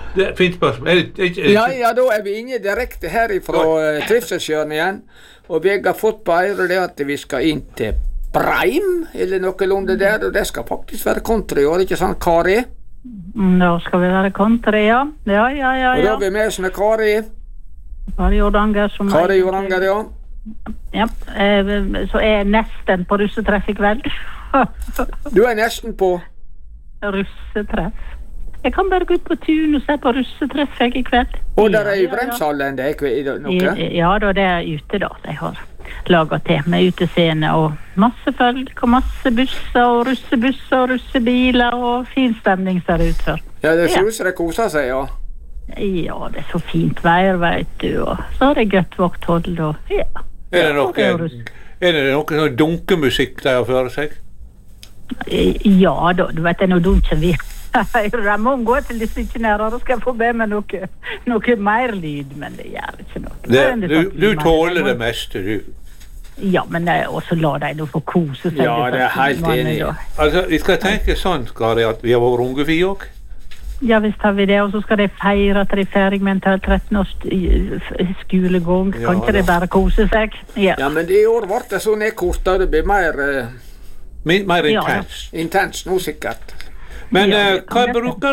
Det er fint spørsmål. Ja, da er vi inne direkte her fra Trivselshjørnet igjen. Og jeg har fått på øret det at vi skal inn til Breim, eller noenlunde der, og det skal faktisk være country, og ikke sant, Kari? Da skal vi være country, ja. Ja. Og da er vi med oss med Kari. Kari Jordanger, som Kari Jordanger, ja. Ja, så er jeg nesten på russetreff i kveld. Du er nesten på? Russetreff. Jeg kan bare gå ut på tun og se på russetreff i kveld. Og der er i Bremshallen, det er noe? Ja, da det er ute da, de har laget til med utescene og masse folk og masse busser og russebusser og russebiler og fin stemning ser det ut for. Ja, det ser ut som det koser seg, ja. Ja, det er så fint veier, vet du, og så har det gøtt vakthold, og ja. Er det noe sånn dunkemusikk der for seg? Ja, da, du vet, det er noe dunken vi jeg må gå til disse ikke nære, da skal jeg få med meg noe mer lyd, men det gjør ikke noe. Du tåler det meste, du. Ja, men også la deg nå få kose seg. Ja, det er helt enig. Altså, vi skal tenke sånn, Kari, at vi har vært unge vi også. Ja, visst har vi det, og så skal de feire at de er ferdig med en 13 års skolegång. Kan ikke de bare kose seg? Ja, men i år ble det så nedkort, det blir mer intens. Intens nå sikkert. Men hva bruker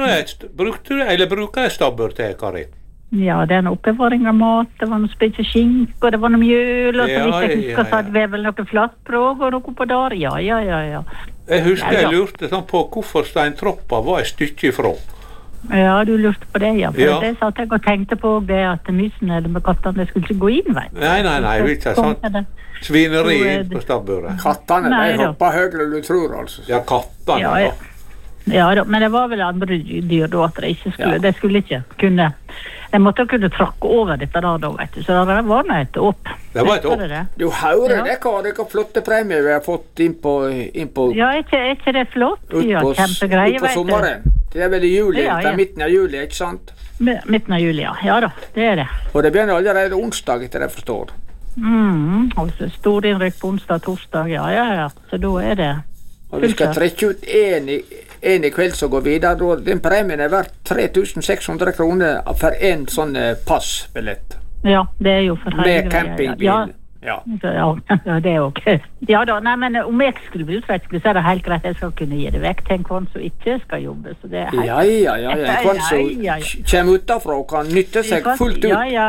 jeg stabbur til, Kari? Ja, det er en oppbevaring av mat, det var noe spesielt skink, og det var noe mjøl, og så vidt jeg husker, så hadde vi vel noe flatbrød og noe på der. Ja. Jeg husker jeg lurte sånn på hvorfor Steintroppa var et stykke ifra. Ja, du lurte på det, ja. For det satt jeg og tenkte på det at mysene eller med kattene skulle ikke gå inn, vet du. Nei, ikke sånn svineri inn på stabburet. Kattene, de hopper høyere du tror, altså. Ja, kattene, Ja, men det var vel andre dyr da, at de skulle ikke kunne, de måtte kunne trakke over dette da, vet du, så det var noe et opp. Det var et opp. Du hører det, Kari, hva flotte premier vi har fått inn på... Ja, er ikke det flott? Ja, kjempegreie, vet du. Ut på sommeren. Det er vel i juli, det er midten av juli, ikke sant? Midten av juli, ja. Ja da, det er det. Og det begynner allerede onsdag, etter det jeg forstår. Altså stor innrykk på onsdag, torsdag, ja. Så da er det... Og vi skal trekke ut en i kveld som går videre, og den premien er verdt 3600 kroner for en sånn passbillett. Ja, det er jo for hele med campingbil. Ja, det er ok. Ja da, nei, men om jeg skulle bli utrettet, så er det helt greit, jeg skal kunne gi det vekk til en kvann som ikke skal jobbe, så det er helt... Ja, en kvann som kommer utenfra og kan nytte seg fullt ut. Ja.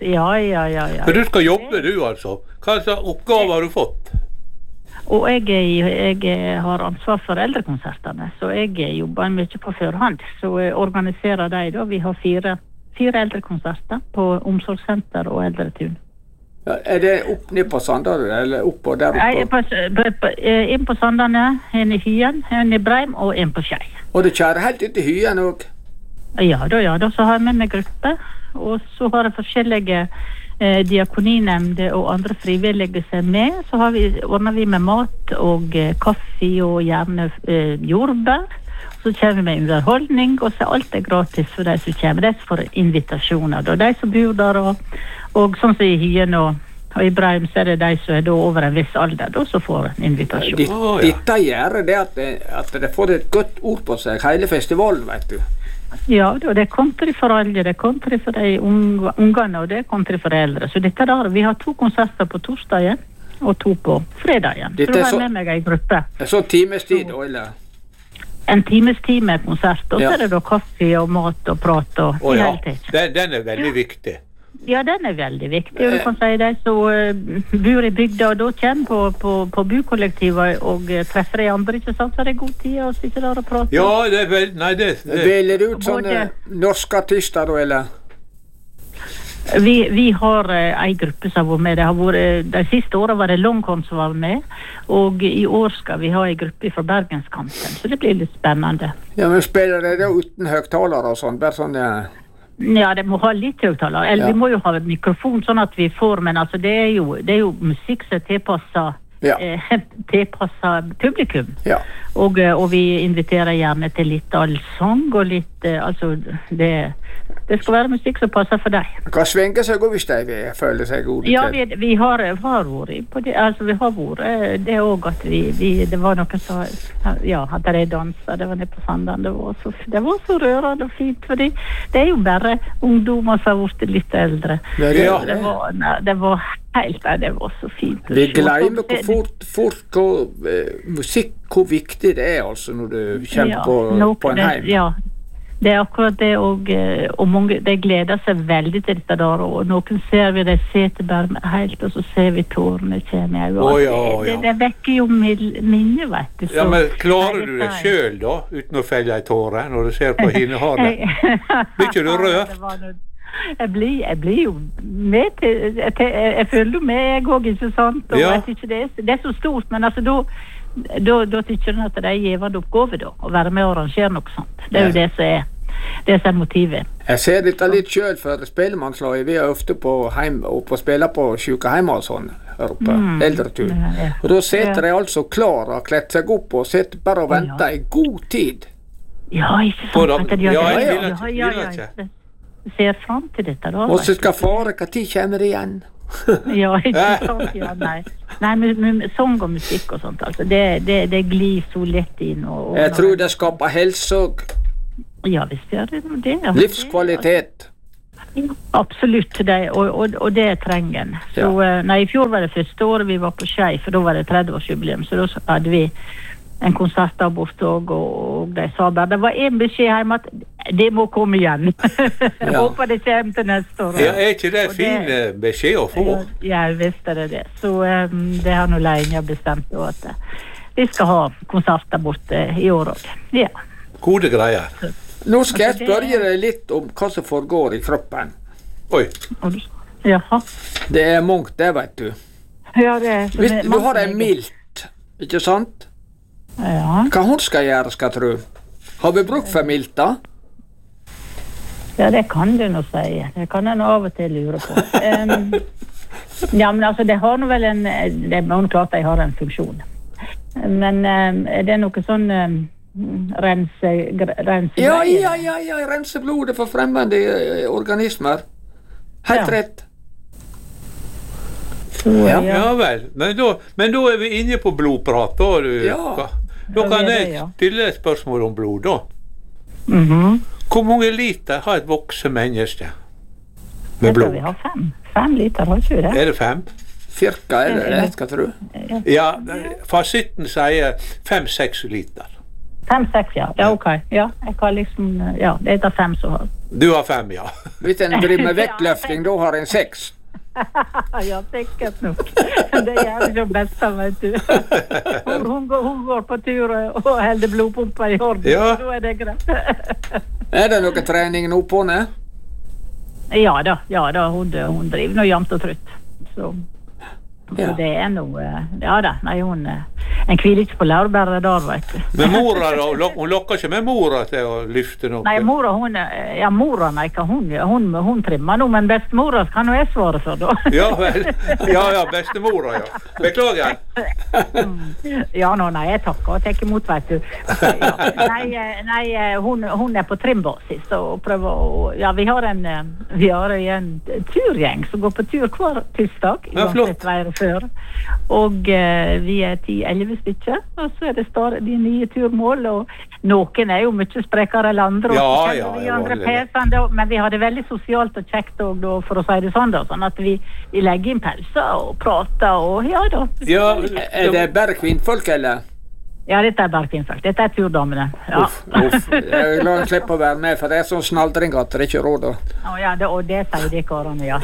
For du skal jobbe, du altså. Hva slags oppgaver har du fått? Og jeg har ansvar for eldrekonsertene, så jeg jobber mye på førhånd. Så jeg organiserer de da. Vi har fire eldrekonserter på omsorgssenter og eldretun. Ja, er det opp ned på Sandane, eller opp og der oppe? En på Sandane, en i Hyen, en i Breim og en på Skei. Og du kjører helt ut i Hyen også? Ja da, så har jeg med meg gruppe, og så har jeg forskjellige diakoninemnde og andre frivillige seg med, så ordner vi med mat og kaffe og gjerne jordbær, så kommer vi med underholdning, og så alt er gratis for de som kommer, det får invitasjoner, og de som bor der, og sånn som i Hyen og i Breim, så er det de som er da over en viss alder, da, som får en invitasjon. Dette gjør det at det får et godt ord på seg, hele festivalen, vet du. Ja, det er country for alle, det er country for de ungene, og det er country for eldre. Så dette der, vi har 2 konserter på torsdagen, og 2 på fredagen. Så da har jeg med meg en gruppe. Det er sånn timestid, eller? En timestid med konsert, og så er det da kaffe og mat og prat og i hele tid. Den er veldig viktig. Ja, den er veldig viktig, og du kan si de som bor i bygda, og da kommer på bukollektivet og treffer de andre, ikke sant, så er det god tid å sitte der og prate. Ja, det er vel, nei, det... Velger ut sånne norske artister, da, eller? Vi har en gruppe som har vært med, det har vært, de siste årene var det Longhorn som var med, og i år skal vi ha en gruppe fra Bergenskanten, så det blir litt spennende. Ja, men spiller det da uten høgtalere og sånn, bare sånn... Ja, det må ha litt høyttaler. Eller vi må jo ha en mikrofon sånn at vi får, men altså det er jo musikk som tilpasser publikum. Ja. Og vi inviterer gjerne til litt allsang og litt, altså det Det skal være musikk som passer for deg. Hva svinger seg over hvis de føler seg gode til? Ja, vi har vært på det, altså vi har vært det også at det var noen som, ja, at de danset, det var nede på Sandane, det var så rørende og fint, fordi det jo bare ungdommer som har vært litt eldre. Ja. Det var helt, det var så fint. Vi glemmer hvor fort musikk, hvor viktig det altså når du kommer på en heim. Ja, det akkurat det, og mange, de gleder seg veldig til dette der, og noen ser vi, de seter bare helt, og så ser vi tårene kommer. Det vekker jo minne, vet du. Ja, men klarer du det selv da, uten å felle i tåre, når du ser på hinnehalet? Blir ikke du rørt? Jeg blir jo med til, jeg føler jo med, jeg også, ikke sant? Og vet ikke, det så stort, men altså da tykker jeg at det givende oppgave da, å være med og arrangere noe sånt. Det jo det som er motivet. Jeg ser dette litt selv for spillemannslaget. Vi ofte på heim, og på spiller på sykeheimer og sånn, her oppe, eldretur. Og da setter de altså klar og klett seg opp og setter bare og venter i god tid. Ja, ikke sant? Ja. Ser frem til dette da. Og så skal fare, hva tid kommer det igjen? Ja, ikke sant, ja, nei. Nei, med sång og musikk og sånt, altså, det glir så lett inn. Jeg tror det skaper helse og ja, visst gjør det. Livskvalitet. Absolutt, og det trenger en. Så, nei, i fjor var det første året vi var på Skei, for da var det 30-årsjubileum, så da hadde vi en konsert der borte, og de sa bare, det var en beskjed hjemme at det må komme igjen. Håper det kommer til neste år. Ja, ikke det fin beskjed å få? Ja, visst det. Så det har nå lenge bestemt at vi skal ha konsert der borte i år også. Ja. Gode greier. Nå skal jeg spørre deg litt om hva som foregår i kroppen. Oi. Jaha. Det mangt, det vet du. Ja, du har en milt, ikke sant? Ja. Hva hun skal gjøre, skal tro? Har vi bruk for milta? Ja, det kan du nå si. Det kan jeg nå av og til lure på. Ja, men altså, det har nå vel det er noe klart at jeg har en funksjon. Men det noe sånn rense ja, rense blodet for fremmede organismer. Helt rett. Ja vel, men da vi inne på blodprat da kan jeg stille et spørsmål om blod da. Hvor mange liter har et voksen menneske med blod? Vi har 5 liter, har ikke vi det? Er det 5? Cirka, er det skal tro? Ja, fasitten sier 5-6 liter. 5-6, ja, ok. Ja, jeg kan liksom, ja, det er 5 så har. Du har 5, ja. Hvis en driver med vektløfting, da har en 6. Ja, sikkert nok. Det gjør det jo best, vet du. Hun går på tur og holder blodpumpa i orden, så er det greit. Er det noe trening nå på henne? Ja da, hun driver nå jevnt og trutt. Så det er noe, ja da, nei, en hviler ikke på laurbæret der, vet du. Men mora da, hun lokker ikke med mora til å lyfte noe? Nei, mora, nei, ikke hun trimmer noe, men bestemora kan jo jeg svare for da. Ja vel, ja, bestemora, ja. Beklager. Ja, nei, jeg takker og tenker imot, vet du. Nei, hun på trimbasis og prøver å, ja, vi har en turgjeng som går på tur hver tirsdag. Ja, flott. Og vi 10-11 stykker, og så det de nye turmål, og noen jo mye sprekere enn andre, men vi har det veldig sosialt og kjekt og, da, for å si det sånn, da, sånn at vi legger inn pauser og prater, og ja da. Ja, er det bare kvinnfolk, eller? Ja, dette bare kvinnfolk, dette turdamene. Ja. Uff. Jeg lar slippe å være med, for det sånn snaldring at det ikke råd. Ja, og det sier de karene, ja.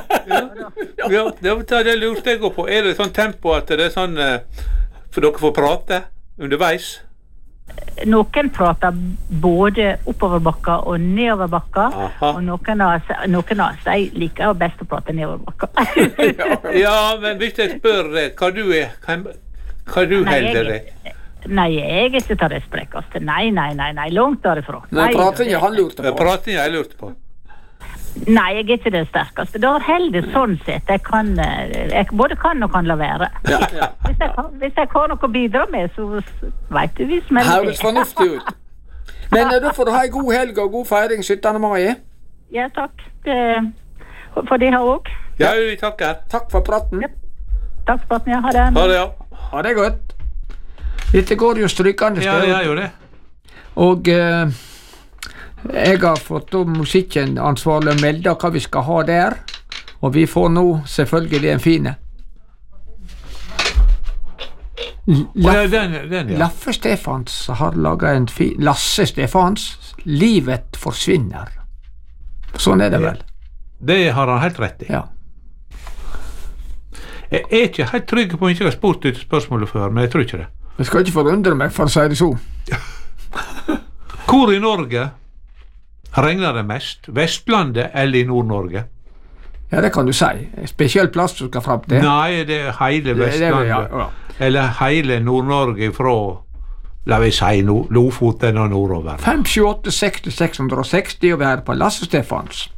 Det lurte jeg på. Er det sånn tempo at det sånn, for dere får prate underveis? Noen prater både oppover bakka og nedover bakka, og noen av seg liker jo best å prate nedover bakka. Ja, men hvis jeg spør deg, hva du helder deg? Nei, jeg ikke tar det sprekkast. Nei, langt derifra. Men pratinga han lurte på. Pratinga jeg lurte på. Nei, jeg ikke det sterkeste. Det har heldig sånn sett. Jeg både kan og kan la være. Ja. Hvis jeg har noe å bidra med, så vet du vi smeller det. Høres fornuftig ut. Men da får du ha en god helg og god feiring 17. mai. Ja, takk. For det her også. Ja, vi takker. Takk for praten. Ja. Takk for praten, ja. Ha det. Ha det, ja. Ha det godt. Dette går jo strykende. Ja, det gjør det. Og jeg har fått musikken ansvarlig å melde hva vi skal ha der. Og vi får nå selvfølgelig en fine. Laffe Stefans har laget en fin Lasse Stefans 'Livet forsvinner'. Sånn er det vel. Det har han helt rett i. Ja. Jeg er ikke helt trygg på om jeg ikke har spurt ut spørsmålet før, men jeg tror ikke det. Jeg skal ikke forundre meg, for å si det så. Hvor i Norge regner det mest? Vestlandet eller i Nord-Norge? Ja, det kan du si. Spesiell plass du skal fram til. Nei, det er hele Vestlandet. Ja. Eller hele Nord-Norge fra, la vi si, Lofoten og nordover. 5, 7, 8, 60, 660, og vi er på Lasse Stefans.